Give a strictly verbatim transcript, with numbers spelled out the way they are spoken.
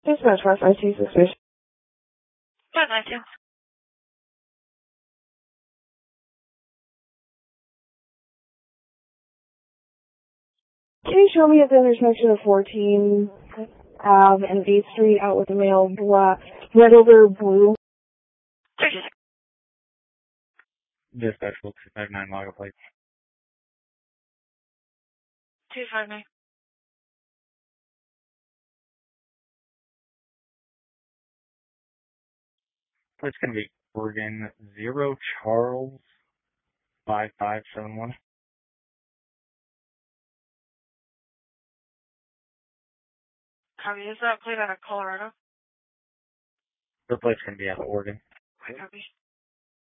Dispatch five five two suspicion. five five two. Can you show me at the intersection of fourteen Ave and eighth Street out with the male black, red over blue? thirty-six. Dispatch two five nine log plate. two five nine. It's going to be Oregon zero Charles five five seven one. Copy. Is that plate out of Colorado? The plate's going to be out of Oregon. Copy.